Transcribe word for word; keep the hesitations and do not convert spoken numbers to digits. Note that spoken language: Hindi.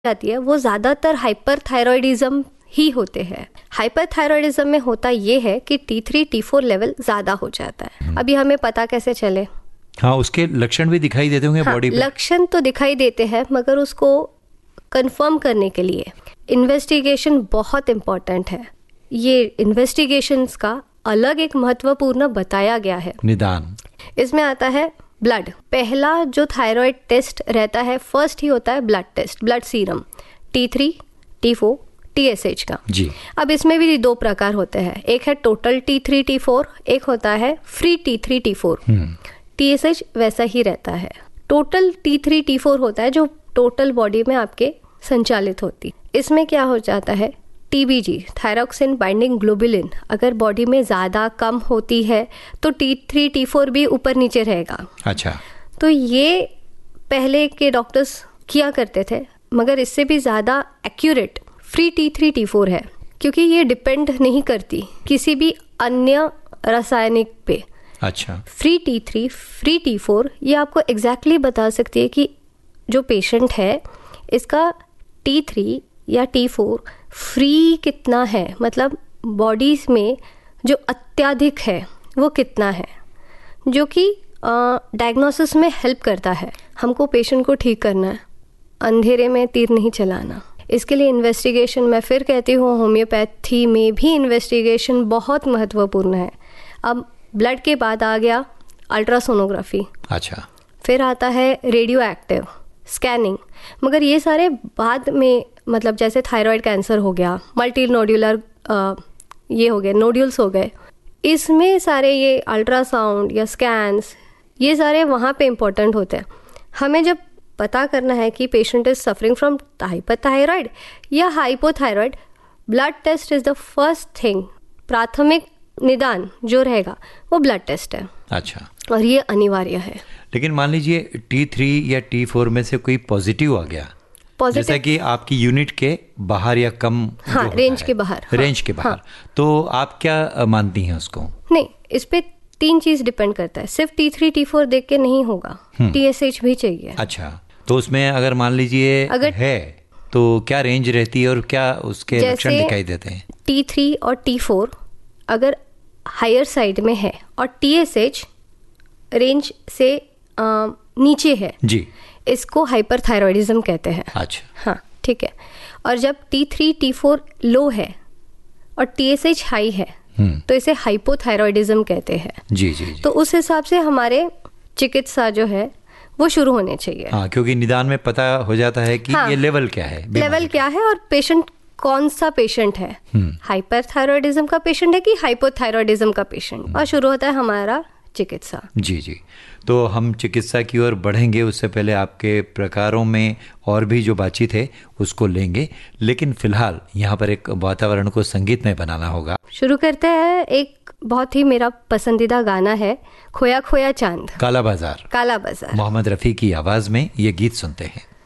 जाती है वो ज़्यादातर हाइपरथायरॉयडिज्म ही होते हैं। हाइपरथायरॉयडिज्म में होता ये है कि T three T four level ज़्यादा हो जाता है। अभी हमें पता कैसे चले? हाँ, उसके लक्षण भी दिखाई देते होंगे हाँ, बॉडी पे। लक्षण तो दिखाई देते हैं, मगर उसको कंफर्म करने के लिए इन्वेस्टिगेशन बहुत इम्पोर्टेंट है। ये इन्वेस्टिगेशंस का अलग एक महत्वपूर्ण बताया गया है। निदान इसमें आता है ब्लड। पहला जो थायराइड टेस्ट रहता है, फर्स्ट ही होता है blood test, blood serum T three T four T S H का जी। अब इसमें भी दो प्रकार होते हैं, एक है total T three T four, एक होता है free T three T four. T S H वैसा ही रहता है। Total T three T four होता है जो टोटल बॉडी में आपके संचालित होती। इसमें क्या हो जाता है, टी बी जी थायरॉक्सिन बाइंडिंग ग्लोबुलिन अगर बॉडी में ज़्यादा कम होती है तो टी थ्री टी फोर भी ऊपर नीचे रहेगा। अच्छा। तो ये पहले के डॉक्टर्स किया करते थे, मगर इससे भी ज़्यादा accurate free T three T four है, क्योंकि ये डिपेंड नहीं करती किसी भी अन्य रासायनिक पे। अच्छा। Free T three free T four ये आपको एग्जैक्टली exactly बता सकती है कि जो पेशेंट है इसका टी थ्री या टी फोर फ्री कितना है, मतलब बॉडी में जो अत्यधिक है वो कितना है, जो कि डायग्नोसिस में हेल्प करता है। हमको पेशेंट को ठीक करना है, अंधेरे में तीर नहीं चलाना। इसके लिए इन्वेस्टिगेशन, मैं फिर कहती हूँ, होम्योपैथी में भी इन्वेस्टिगेशन बहुत महत्वपूर्ण है। अब ब्लड के बाद आ गया अल्ट्रासोनोग्राफी। अच्छा। फिर आता है रेडियो एक्टिव स्कैनिंग, मगर ये सारे बाद में, मतलब जैसे थायराइड कैंसर हो गया, मल्टी नोड्यूलर ये हो गए, नोड्यूल्स हो गए, इसमें सारे ये अल्ट्रासाउंड या स्कैन्स ये सारे वहाँ पे इम्पोर्टेंट होते हैं। हमें जब पता करना है कि patient is suffering from hyperthyroid या hypothyroid, blood test is the first thing. प्राथमिक निदान जो रहेगा वो ब्लड टेस्ट है। अच्छा। और ये अनिवार्य है। लेकिन मान लीजिए टी थ्री या टी फोर में से कोई पॉजिटिव आ गया, जैसा कि आपकी यूनिट के बाहर या कम, हाँ, रेंज के बाहर, रेंज हाँ, के बाहर, हाँ, तो आप क्या मानती हैं उसको? नहीं, इस पे तीन चीज डिपेंड करता है, सिर्फ टी थ्री टी फोर देख के नहीं होगा, टी एस एच भी चाहिए। अच्छा, तो उसमें अगर मान लीजिए अगर है तो क्या रेंज रहती है और क्या उसके लक्षण दिखाई देते हैं? टी थ्री और टी फोर अगर हायर साइड में है और टी एस एच रेंज से आ, नीचे है जी, इसको हाइपरथायरॉयडिज्म कहते हैं। अच्छा। हाँ, ठीक है। और जब टी थ्री टी फोर लो है और टी एस एच हाई है तो इसे हाइपोथायरॉयडिज्म कहते हैं। जी, जी जी। तो उस हिसाब से हमारे चिकित्सा जो है वो शुरू होने चाहिए। हाँ, क्योंकि निदान में पता हो जाता है कि हाँ, ये लेवल क्या है, लेवल क्या है और पेशेंट कौन सा पेशेंट है, हाइपरथायरॉयडिज्म का पेशेंट है कि हाइपोथायरॉयडिज्म का पेशेंट, और शुरू होता है हमारा चिकित्सा। जी जी। तो हम चिकित्सा की ओर बढ़ेंगे, उससे पहले आपके प्रकारों में और भी जो बातचीत है उसको लेंगे, लेकिन फिलहाल यहाँ पर एक वातावरण को संगीत में बनाना होगा। शुरू करते हैं। एक बहुत ही मेरा पसंदीदा गाना है, खोया खोया चांद, काला बाजार, काला बाजार, मोहम्मद रफ़ी की आवाज में ये गीत सुनते हैं।